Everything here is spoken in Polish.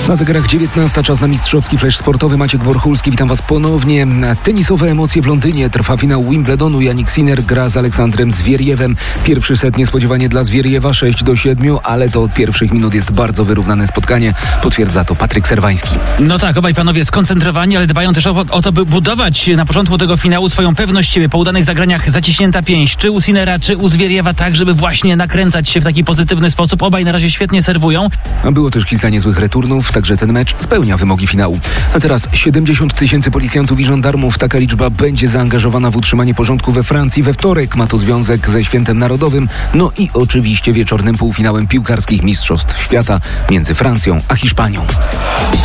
Na zegarach 19, czas na mistrzowski flash sportowy. Maciek Borchulski, witam Was ponownie. Tenisowe emocje w Londynie. Trwa finał Wimbledonu. Jannik Sinner gra z Aleksandrem Zwierjewem. Pierwszy set niespodziewanie dla Zwierjewa 6-7, ale to od pierwszych minut jest bardzo wyrównane spotkanie. Potwierdza to Patryk Serwański. No tak, obaj panowie skoncentrowani, ale dbają też o to, by budować na początku tego finału swoją pewność siebie. Po udanych zagraniach zaciśnięta pięść, czy u Sinnera, czy u Zwierjewa, tak żeby właśnie nakręcać się w taki pozytywny sposób. Obaj na razie świetnie serwują. A było też kilka niezłych returnów, także ten mecz spełnia wymogi finału. A teraz 70 000 policjantów i żandarmów. Taka liczba będzie zaangażowana w utrzymanie porządku we Francji we wtorek. Ma to związek ze Świętem Narodowym, no i oczywiście wieczornym półfinałem piłkarskich Mistrzostw Świata między Francją a Hiszpanią.